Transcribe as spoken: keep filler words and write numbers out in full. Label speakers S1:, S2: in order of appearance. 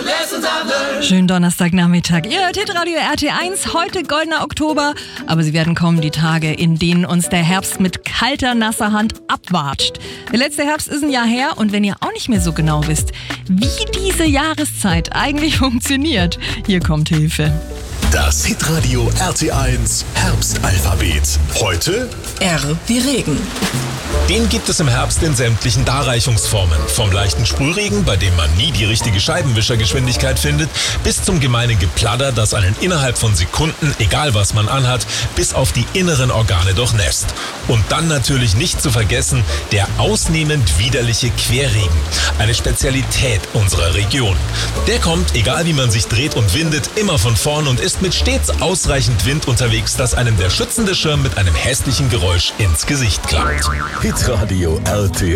S1: Schönen Donnerstagnachmittag. Ihr hört Hitradio R T eins, heute goldener Oktober. Aber sie werden kommen, die Tage, in denen uns der Herbst mit kalter, nasser Hand abwatscht. Der letzte Herbst ist ein Jahr her und wenn ihr auch nicht mehr so genau wisst, wie diese Jahreszeit eigentlich funktioniert, hier kommt Hilfe.
S2: Das Hitradio R T eins Herbstalphabet. Heute
S3: R wie Regen.
S4: Den gibt es im Herbst in sämtlichen Darreichungsformen. Vom leichten Sprühregen, bei dem man nie die richtige Scheibenwischergeschwindigkeit findet, bis zum gemeinen Gepladder, das einen innerhalb von Sekunden, egal was man anhat, bis auf die inneren Organe durchnässt. Und dann natürlich nicht zu vergessen, der ausnehmend widerliche Querregen. Eine Spezialität unserer Region. Der kommt, egal wie man sich dreht und windet, immer von vorn und ist mit stets ausreichend Wind unterwegs, dass einem der schützende Schirm mit einem hässlichen Geräusch ins Gesicht klappt.
S2: Hitradio R T